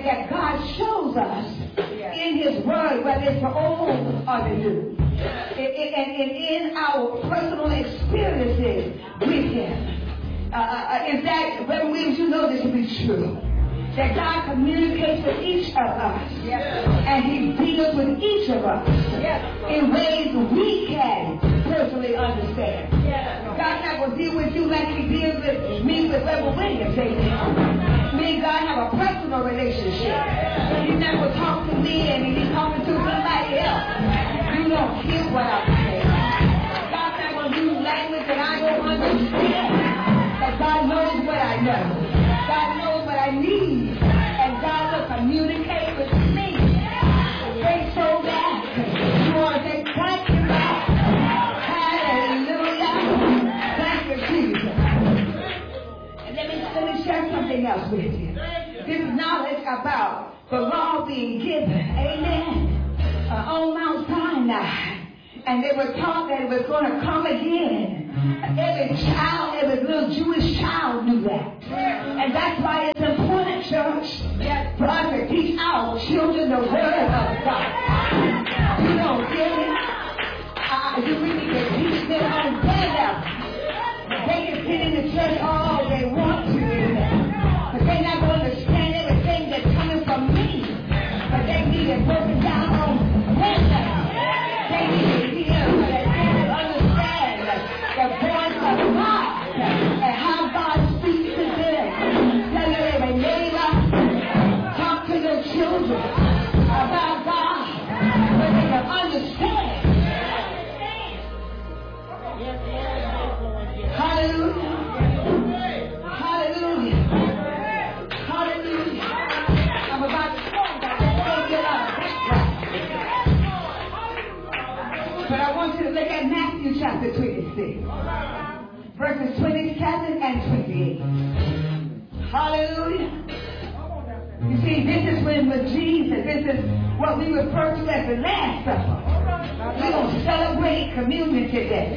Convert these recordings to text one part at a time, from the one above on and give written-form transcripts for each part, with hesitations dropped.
that God shows us in His Word, whether it's the old or the new. And in our personal experiences with Him. Is that, Reverend Williams, you know this to be true. That God communicates with each of us. And He deals with each of us in ways we can personally understand. God's not going to deal with you like He deals with me with Reverend Williams. Me and God have a personal relationship. He's not going to talk to me and He's talking to somebody else. You don't hear what I'm saying. God's not going to use language that I don't understand. But God knows what I know. God knows what I need. And God will communicate with me. Pray so bad. You want to say, thank you, God. Hallelujah. Thank you, Jesus. And let me share something else with you. This is knowledge about the law being given. Amen. On Mount Sinai. And they were taught that it was going to come again. Every child, every little Jewish child knew that. And that's why it's important, church, for us to teach our children the Word of God. You don't get it? You really can teach them on their level. They can sit in the church all they want to, but they're not going to understand everything that's coming from me. But they need it broken down on their level. They need to hear and understand the voice of God and how God speaks to them. Tell your every neighbor, talk to your children about God so they can understand. Hallelujah. Hallelujah. Hallelujah. I'm about to talk about that. But I want you to look at Matthew chapter 26, verses 27 and 28. Hallelujah. You see, this is when with Jesus, this is what we refer to as the Last Supper. We're going to celebrate communion today.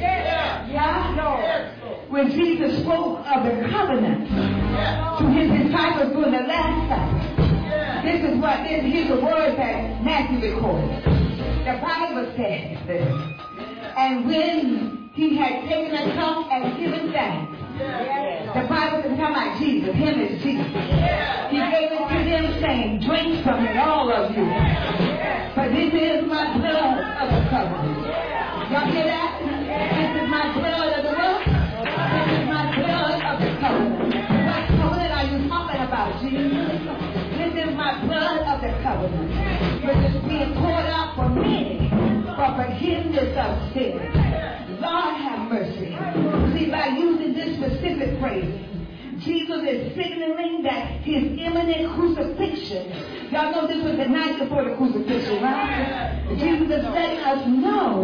Yeah? When Jesus spoke of the covenant to His disciples during the Last Supper. This is what, here's the words that Matthew recorded. The Bible says this. And when He had taken a cup and given thanks, the Bible is talking about Jesus. Him is Jesus. He gave it to them saying, drink from it, all of you. For this is my blood of the covenant. Y'all hear that? This is my blood of the what? This is my blood of the covenant. What covenant are you talking about, Jesus? This is my blood of the covenant, which is being poured out for many for forgiveness of sin. Lord have mercy. See, by using this specific phrase, Jesus is signaling that His imminent crucifixion. Y'all know this was the night before the crucifixion, right? Jesus is letting us know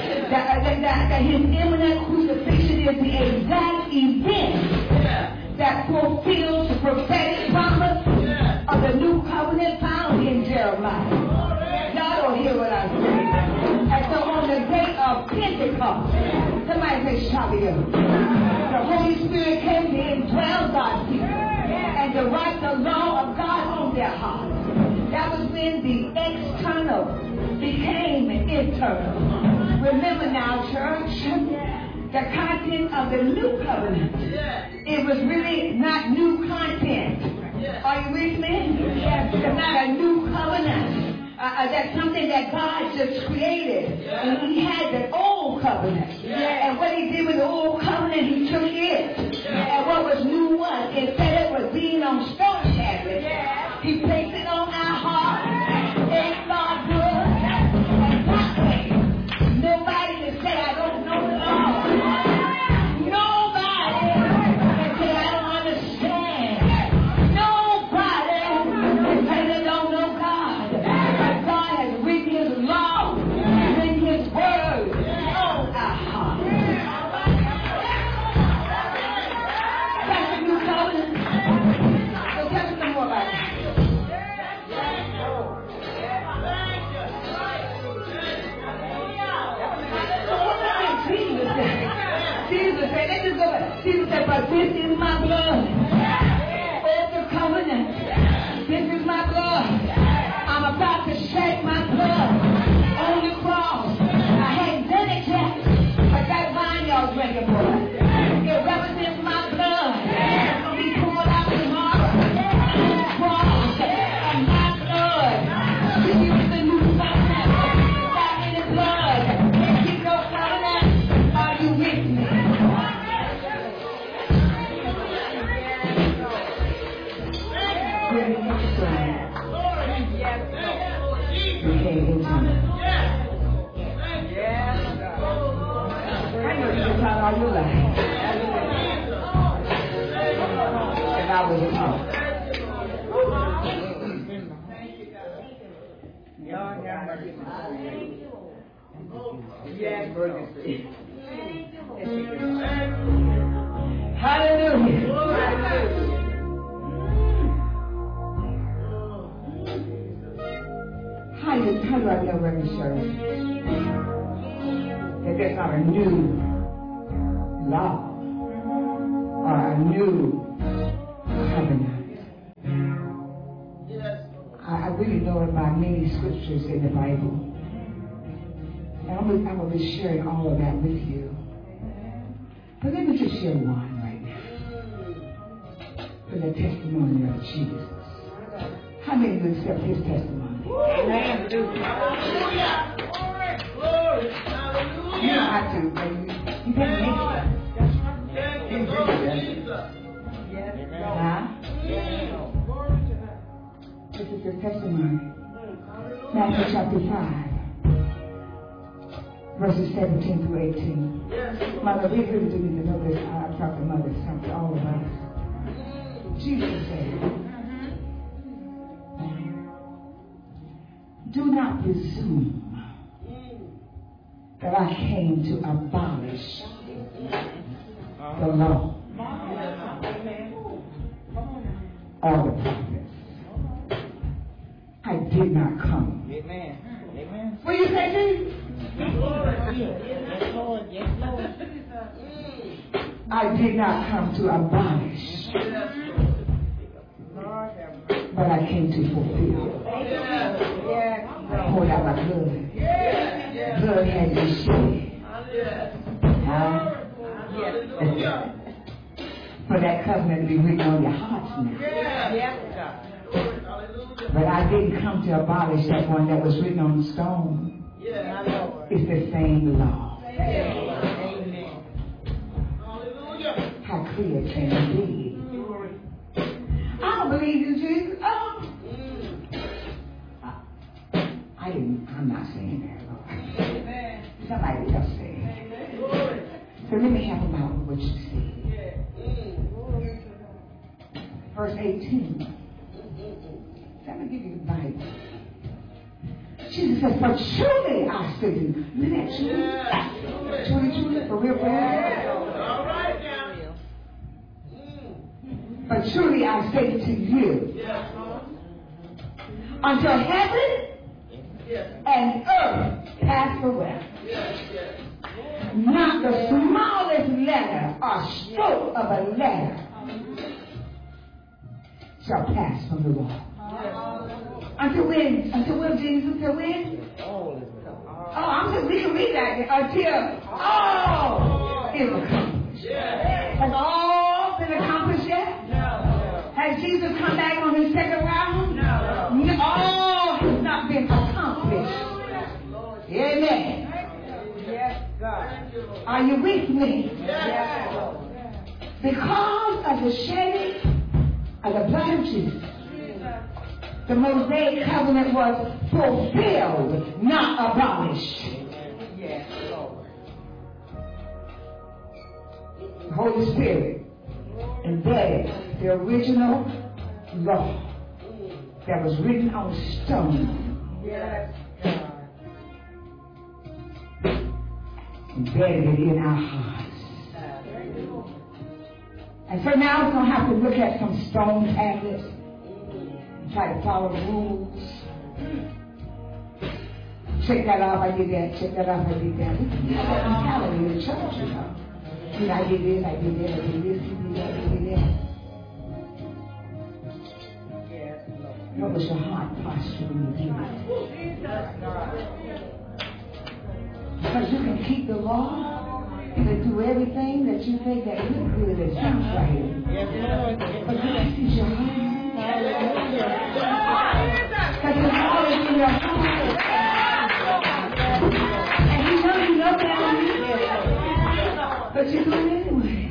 that His imminent crucifixion is the exact event that fulfills the prophetic promise of the new covenant found in Jeremiah. Y'all don't hear what I'm saying. And so on the day of Pentecost, somebody say Shabbat, the Holy Spirit came to indwell God's people and to write the law of God on their hearts. That was when the external became internal. Remember now, church, the content of the new covenant. It was really not new content. Are you with me? It's not a new covenant. That's something that God just created. And He had the old covenant. And what He did with the old covenant, He took it. And what was new was, instead of it being on stone tablets, He placed it on our hearts. It's God good. And that way, nobody can say, I don't know the law. Nobody can say, I don't understand. Nobody can say they don't know God. But God has written His law, written His word on our hearts. That's the new covenant. So tell us some more about it. Jesus said, let's just go back. Jesus said, but this is my blood. Of the covenant. This is my blood. Hallelujah. How do I know, Reverend Shirley, that there's not a new law or a new covenant? I really know about many scriptures in the Bible. And I'm going to be sharing all of that with you. But let me just share one right now. For the testimony of Jesus. How many will accept his testimony? Amen. Hallelujah. Glory. Hallelujah. You don't have to, but you can make it. Huh? This is your testimony. Matthew chapter 5. Verses 17 through 18. Mother, we really do need to know this. I've talked to Mother something, all of us. Jesus said, do not presume that I came to abolish the law or the prophets. I did not come. Amen. Amen. What do you say, Jesus? Yes, Lord. Yes, Lord. I did not come to abolish, but I came to fulfill. I poured out my blood. Blood had been shed. For that covenant to be written on your hearts now. But I didn't come to abolish that one that was written on stone. It's the same law. Amen. How clear can it be? I don't believe you, Jesus. I'm not saying that, Lord. Somebody else said it. So let me have about what you said. Verse 18. Let me give you the Bible. Jesus says, but surely I say to you. Isn't that true? Truly, for real, for real. All right now. But surely I say to you, until heaven and earth pass away, not the smallest letter or stroke of a letter shall pass from the law. Until when? Until when, Jesus? Until when? We can read that until all is accomplished. Has all been accomplished yet? No. Has Jesus come back on his second round? No. All has not been accomplished. Amen. Yes, God. Are you with me? Yes. Because of the shedding of the blood of Jesus, the Mosaic covenant was fulfilled, not abolished. Yes, Lord. The Holy Spirit embedded the original law that was written on stone. Yes, God. Embedded it in our hearts. And so now we're going to have to look at some stone tablets. Try to follow the rules. Check that off, I did that. Check that off, I did that. We can have that mentality in the church, you know. You know, I did this, I did that, I did this, you did that, I did that. What was your heart posture when you did it? Because you can keep the law, you can do everything that you think that looks good, that sounds right. But God sees your heart. Because it's always in your heart. And you know that, but you do it anyway.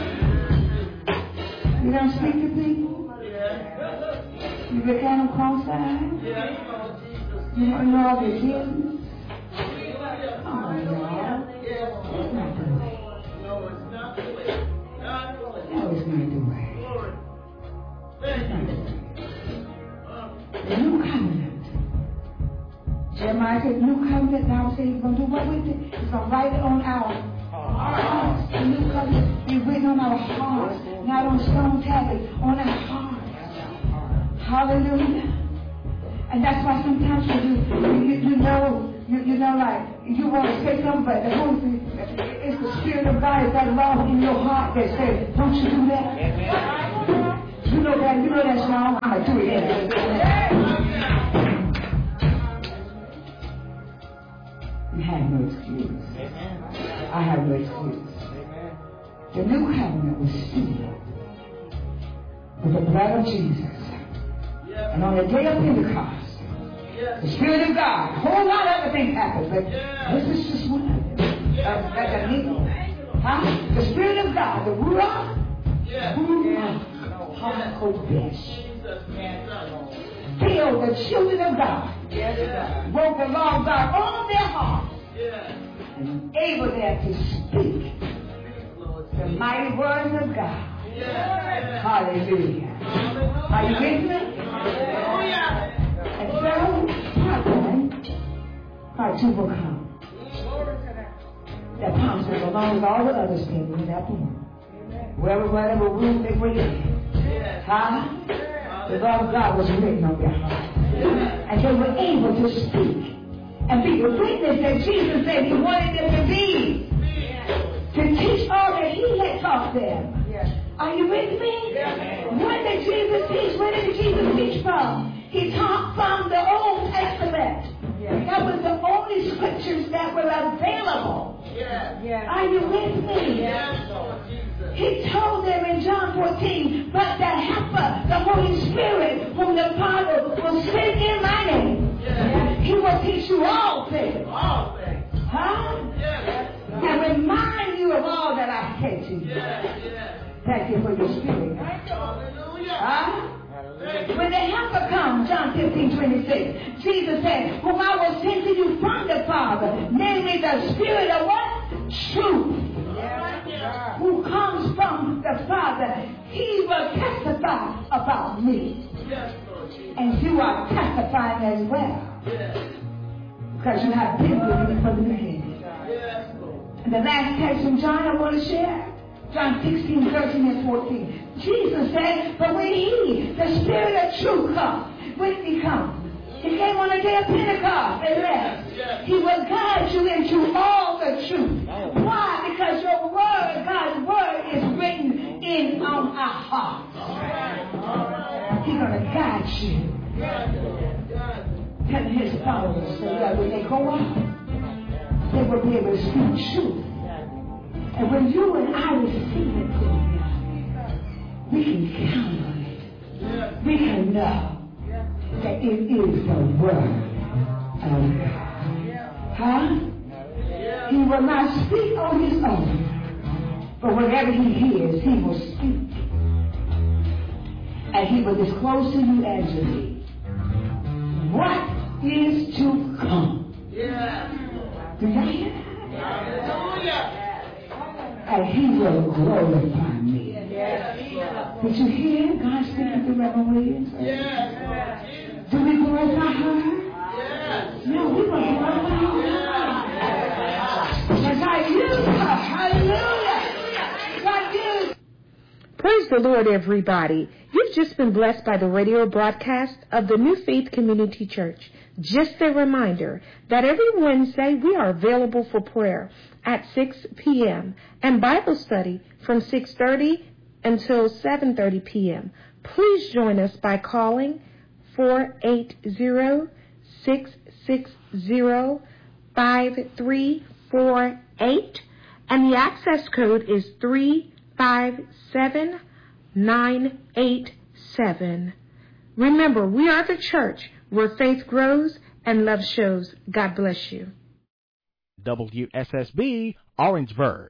You don't speak to people. You look at them cross-eyed. You don't know all their business. Oh, no. It's not the way. No, it's not the way. No, it's not the way. The new covenant. Jeremiah Jeremiah said, new covenant, now says he's going to do what with it? He's going to write it on our hearts. The new covenant be written on our hearts, not on stone tablets, on our hearts. Hallelujah. And that's why sometimes you know, like, you want to say something, but the Holy Spirit, it's the Spirit of God, it's that love in your heart that says, don't you do that? You know that's wrong, I'm going to do it anyway. You have no excuse. I have no excuse. The new covenant was sealed with the blood of Jesus. And on the day of Pentecost, the Spirit of God, a whole lot of other things happened, but this is just one of them. The Spirit of God, the Ruach HaKodesh, filled the children of God, wrote the law of God on their hearts, and enabled them to speak the mighty words of God. Hallelujah. Are you with me? And so, part 2 will come. That promises along with all the other standing in that room. Whatever room they were in. The love of God was written on their heart. And they were able to speak and be the witness that Jesus said he wanted them to be. To teach all that he had taught them. Are you with me? When did Jesus teach? Where did Jesus teach from? He taught from the Old Testament. That was the only scriptures that were available. Are you with me? He told them in John 14, but the Helper, the Holy Spirit, whom the Father will send in my name, he will teach you all things. And remind you of all that I said to you. Thank you for your spirit. When the Helper comes, John 15:26, Jesus said, whom I will send to you from the Father, namely the Spirit of what? Truth. Who comes from the Father, he will testify about me. And you are testifying as well. Because you have been with me from the beginning. And the last text from John I want to share. John 16:13-14. Jesus said, but when he, the Spirit of truth, comes, when did he come? He came on the day of Pentecost. Amen. He will guide you into all the truth. Why? Because your word, God's word, is written in on our hearts. He's going to guide you. Tell his followers so that when they go out, they will be able to speak truth. And when you and I receive it, we can count on it. We can know that it is the word of God. He will not speak on his own, but whatever he hears, he will speak. And he will disclose to you and to me what is to come. Do you hear that? And he will glorify me. Did you hear God speaking to Reverend Williams? Do we glorify her? No, we will glorify her. As I use her. Hallelujah. God use. Praise the Lord, everybody. You've just been blessed by the radio broadcast of the New Faith Community Church. Just a reminder that every Wednesday we are available for prayer at 6 p.m. and Bible study from 6:30 until 7:30 p.m. Please join us by calling 480-660-5348, and the access code is 357987. Remember, we are the church where faith grows and love shows. God bless you. WSSB, Orangeburg.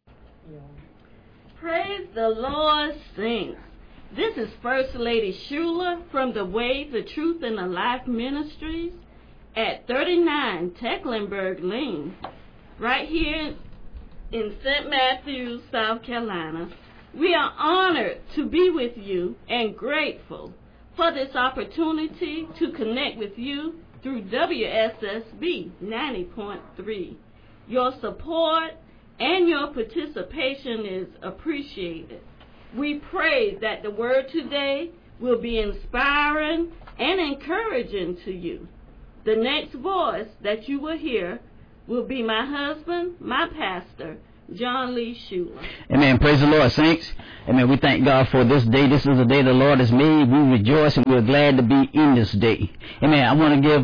Praise the Lord, saints. This is First Lady Shula from the Way, the Truth, and the Life Ministries at 39 Tecklenburg Lane, right here in St. Matthews, South Carolina. We are honored to be with you and grateful for this opportunity to connect with you through WSSB 90.3. Your support and your participation is appreciated. We pray that the word today will be inspiring and encouraging to you. The next voice that you will hear will be my husband, my pastor, John Lee Schuler. Amen. Praise the Lord, saints. Amen. We thank God for this day. This is the day the Lord has made. We rejoice and we're glad to be in this day. Amen. I want to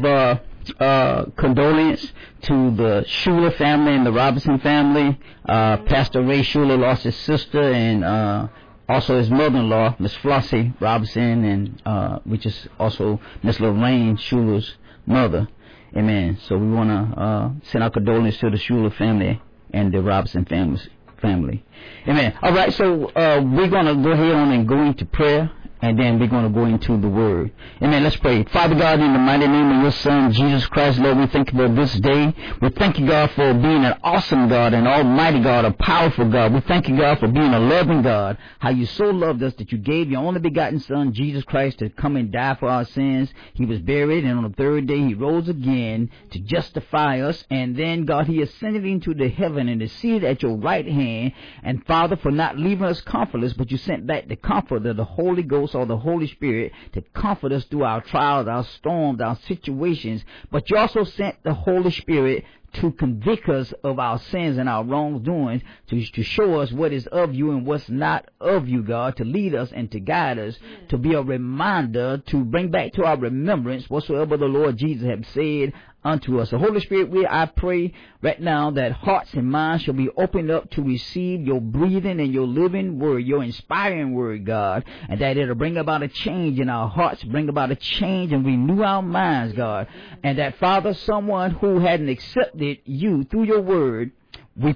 give condolence to the Schuler family and the Robinson family. Pastor Ray Schuler lost his sister and also his mother-in-law, Miss Flossie Robinson, and which is also Miss Lorraine Schuler's mother. Amen. So we want to send our condolences to the Schuler family and the Robinson family. Amen. All right, so we're going to go ahead on and go into prayer, and then we're going to go into the Word. Amen. Let's pray. Father God, in the mighty name of your Son, Jesus Christ, Lord, we thank you for this day. We thank you, God, for being an awesome God, an almighty God, a powerful God. We thank you, God, for being a loving God, how you so loved us that you gave your only begotten Son, Jesus Christ, to come and die for our sins. He was buried, and on the third day he rose again to justify us. And then, God, he ascended into the heaven and is seated at your right hand. And, Father, for not leaving us comfortless, but you sent back the Comforter, the Holy Ghost, or the Holy Spirit, to comfort us through our trials, our storms, our situations. But you also sent the Holy Spirit to convict us of our sins and our wrongdoings, to show us what is of you and what's not of you, God, to lead us and to guide us, to be a reminder, to bring back to our remembrance whatsoever the Lord Jesus has said unto us. So Holy Spirit, I pray right now that hearts and minds shall be opened up to receive your breathing and your living word, your inspiring word, God, and that it'll bring about a change in our hearts, bring about a change and renew our minds, God. And that, Father, someone who hadn't accepted you through your word, we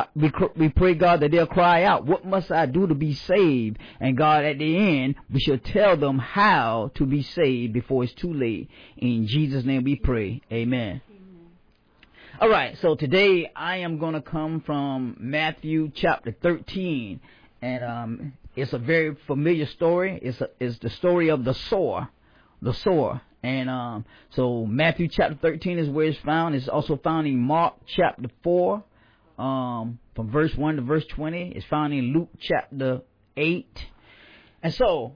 pray, God, that they'll cry out, what must I do to be saved? And God, at the end, we shall tell them how to be saved before it's too late. In Jesus' name we pray. Amen. All right, so today I am going to come from Matthew chapter 13. And it's a very familiar story. It's the story of the sower. The sower. And so Matthew chapter 13 is where it's found. It's also found in Mark chapter 4. From verse 1 to verse 20. It's found in Luke chapter 8. And so,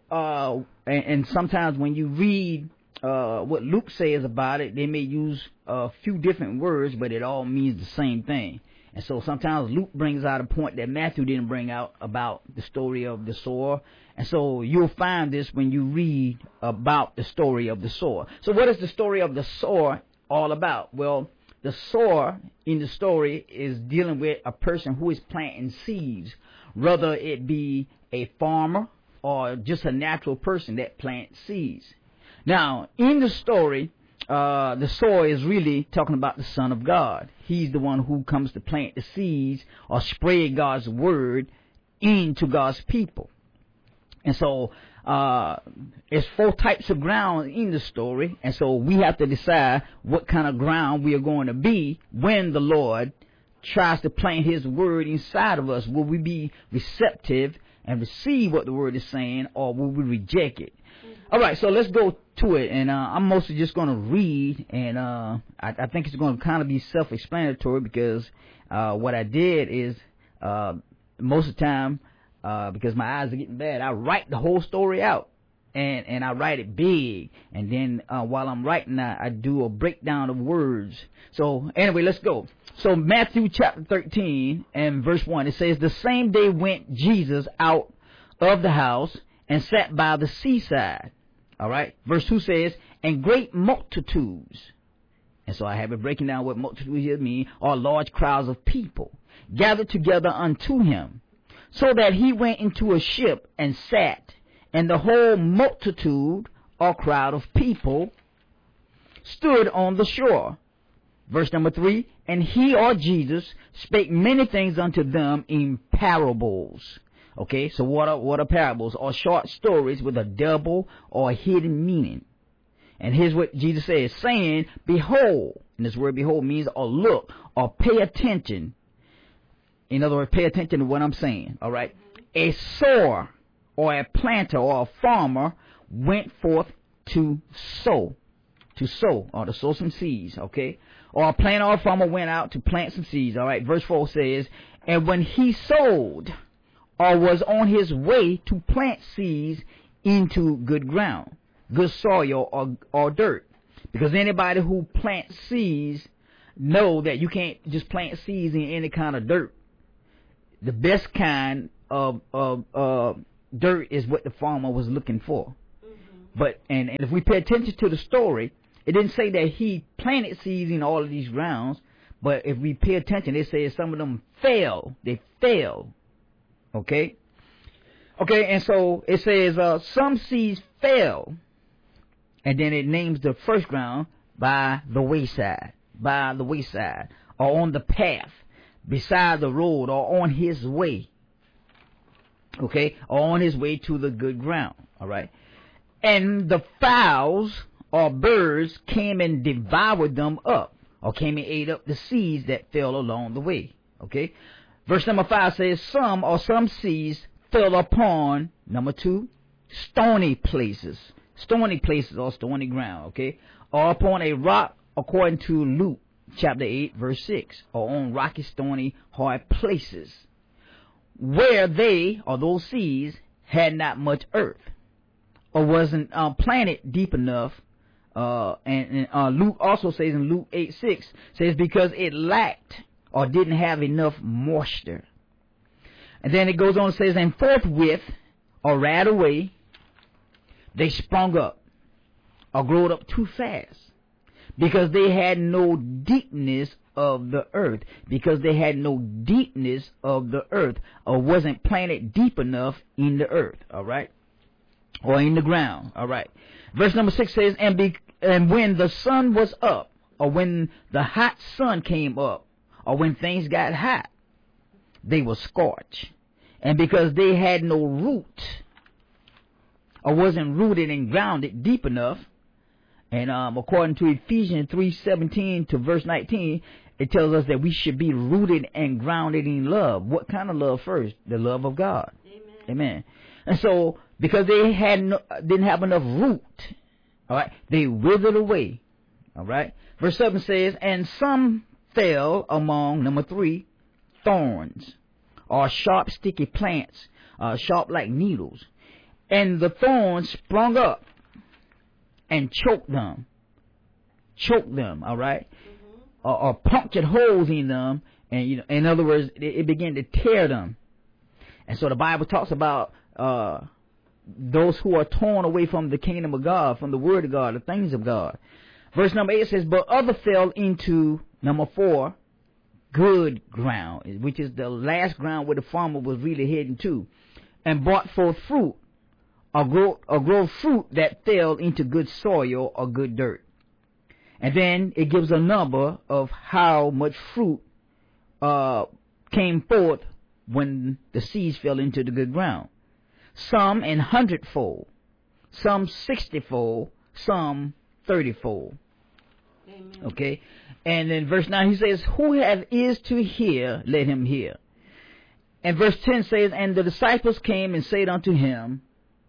and sometimes when you read what Luke says about it, they may use a few different words, but it all means the same thing. And so sometimes Luke brings out a point that Matthew didn't bring out about the story of the sower. And so you'll find this when you read about the story of the sower. So what is the story of the sower all about? Well, the sower in the story is dealing with a person who is planting seeds, whether it be a farmer or just a natural person that plants seeds. Now, in the story, the sower is really talking about the Son of God. He's the one who comes to plant the seeds or spread God's word into God's people. And so there's 4 types of ground in the story, and so we have to decide what kind of ground we are going to be when the Lord tries to plant his word inside of us. Will we be receptive and receive what the word is saying, or will we reject it? All right, so let's go to it, and I'm mostly just going to read, and I think it's going to kind of be self-explanatory, because what I did is most of the time, because my eyes are getting bad, I write the whole story out, and I write it big, and then while I'm writing, I do a breakdown of words. So anyway, let's go. So Matthew chapter 13 and verse 1, it says, the same day went Jesus out of the house and sat by the seaside. All right. Verse 2 says, and great multitudes. And so I have it breaking down what multitudes here mean, or large crowds of people gathered together unto him, so that he went into a ship and sat, and the whole multitude or crowd of people stood on the shore. Verse number 3, and he, or Jesus, spake many things unto them in parables. Okay, so what are parables? Or short stories with a double or hidden meaning. And here's what Jesus says, saying, behold, and this word behold means or look or pay attention. In other words, pay attention to what I'm saying, all right? A sower or a planter or a farmer went forth to sow. to sow, or to sow some seeds, okay? Or a planter or farmer went out to plant some seeds, all right? Verse 4 says, and when he sowed, or was on his way to plant seeds into good ground, good soil, or dirt. Because anybody who plants seeds know that you can't just plant seeds in any kind of dirt. The best kind of dirt is what the farmer was looking for. But and if we pay attention to the story, it didn't say that he planted seeds in all of these grounds, but if we pay attention, it says some of them fell. They fell. Okay, and so it says some seeds fell, and then it names the first ground by the wayside, or on the path, beside the road, or on his way. Okay, or on his way to the good ground. All right. And the fowls or birds came and devoured them up, or came and ate up the seeds that fell along the way. Okay. Verse number 5 says, some seeds fell upon, number 2, stony places or stony ground. Okay. Or upon a rock, according to Luke chapter 8 verse 6, or on rocky, stony, hard places, where they, or those seeds, had not much earth, or wasn't planted deep enough. And Luke also says in Luke 8:6, says because it lacked or didn't have enough moisture. And then it goes on and says, and forthwith, or right away, they sprung up, or growed up too fast, because they had no deepness of the earth, or wasn't planted deep enough in the earth, all right, or in the ground, all right. Verse number 6 says, and when the sun was up, or when the hot sun came up, or when things got hot, they were scorched. And because they had no root, or wasn't rooted and grounded deep enough, and according to Ephesians 3:17 to verse 19, it tells us that we should be rooted and grounded in love. What kind of love first? The love of God. Amen. And so, because they didn't have enough root, all right, they withered away. All right. Verse 7 says, and some fell among, number 3, thorns, or sharp, sticky plants, sharp like needles. And the thorns sprung up and choked them, all right, or punctured holes in them, and in other words, it began to tear them. And so the Bible talks about those who are torn away from the kingdom of God, from the word of God, the things of God. Verse number 8 says, but other fell into, number 4, good ground, which is the last ground where the farmer was really heading to, and brought forth fruit, or grow fruit that fell into good soil or good dirt. And then it gives a number of how much fruit came forth when the seeds fell into the good ground. Some in 100-fold, some 60-fold, some 30-fold. Amen. Okay. And then verse 9 he says, who have ears to hear, let him hear. And verse 10 says, and the disciples came and said unto him,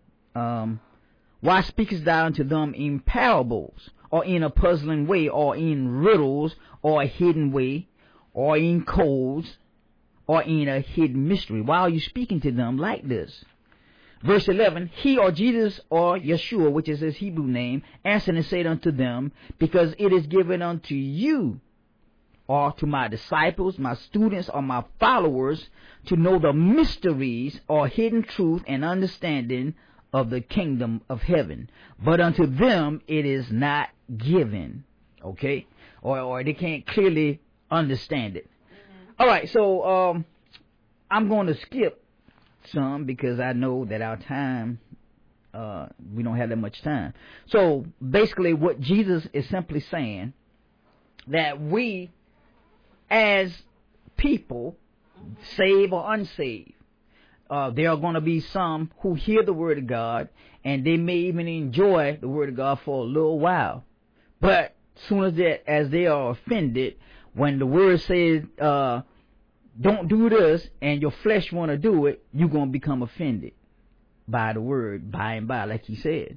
why speakest thou unto them in parables, or in a puzzling way, or in riddles, or a hidden way, or in codes, or in a hidden mystery? Why are you speaking to them like this? Verse 11, he, or Jesus, or Yeshua, which is his Hebrew name, answered and said unto them, because it is given unto you, or to my disciples, my students, or my followers, to know the mysteries, or hidden truth and understanding of the kingdom of heaven. But unto them it is not given. Okay? Or they can't clearly understand it. All right, so I'm going to skip some because I know that our time, we don't have that much time. So basically what Jesus is simply saying, that we as people, saved or unsaved, there are going to be some who hear the word of God, and they may even enjoy the word of God for a little while. But soon as they are offended, when the word says, don't do this, and your flesh want to do it, you're going to become offended by the word by and by, like he said.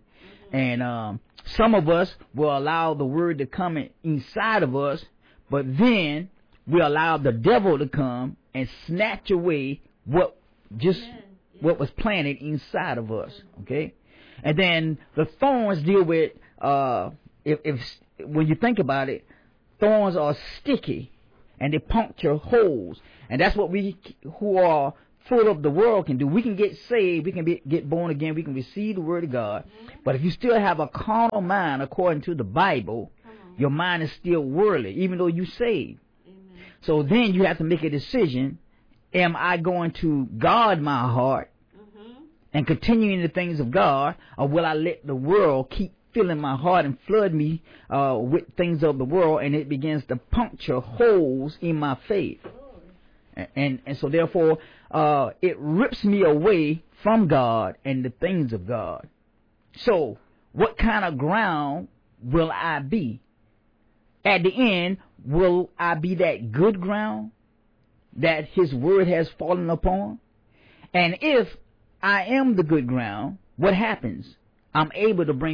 And some of us will allow the word to come inside of us, but then we allow the devil to come and snatch away what was planted inside of us. Okay, and then the thorns deal with if when you think about it, thorns are sticky and they puncture holes, and that's what we who are full of the world can do. We can get saved, we can get born again, we can receive the word of God, but if you still have a carnal mind according to the Bible, your mind is still worldly, even though you saved. So then you have to make a decision. Am I going to guard my heart and continue in the things of God, or will I let the world keep filling my heart and flood me with things of the world, and it begins to puncture holes in my faith? And so therefore it rips me away from God and the things of God. So what kind of ground will I be? At the end, will I be that good ground that his word has fallen upon? And if I am the good ground, what happens? I'm able to bring